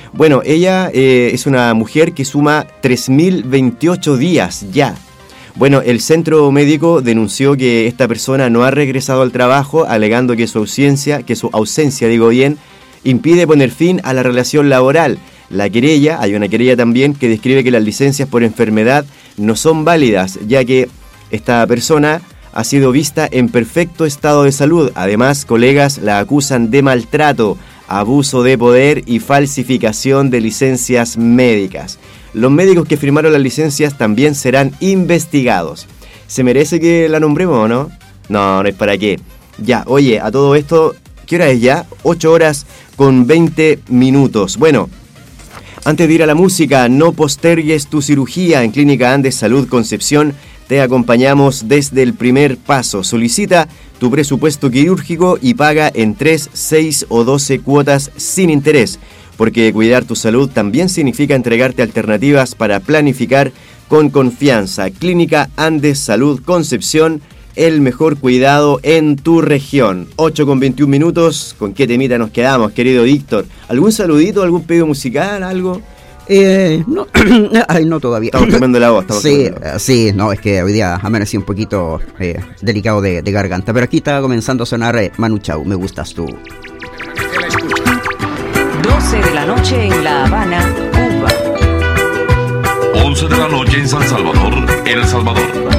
Bueno, ella es una mujer que suma 3.028 días ya. Bueno, el centro médico denunció que esta persona no ha regresado al trabajo, alegando que su ausencia, impide poner fin a la relación laboral. Hay una querella también que describe que las licencias por enfermedad no son válidas, ya que esta persona ha sido vista en perfecto estado de salud. Además, colegas la acusan de maltrato, abuso de poder y falsificación de licencias médicas. Los médicos que firmaron las licencias también serán investigados. ¿Se merece que la nombremos o no? No es para qué. Ya, oye, a todo esto, ¿qué hora es ya? 8:20. Bueno, antes de ir a la música, no postergues tu cirugía. En Clínica Andes Salud Concepción te acompañamos desde el primer paso. Solicita tu presupuesto quirúrgico y paga en 3, 6 o 12 cuotas sin interés, porque cuidar tu salud también significa entregarte alternativas para planificar con confianza. Clínica Andes Salud Concepción, el mejor cuidado en tu región. 8:21. ¿Con qué temita nos quedamos, querido Víctor? ¿Algún saludito, algún pedido musical, algo? No, no todavía. Estamos tomando la voz. Sí, no, es que hoy día amanecí un poquito delicado de garganta, pero aquí está comenzando a sonar Manu Chao, Me Gustas Tú. 12 de la noche en La Habana, Cuba. 11 de la noche en San Salvador, El Salvador.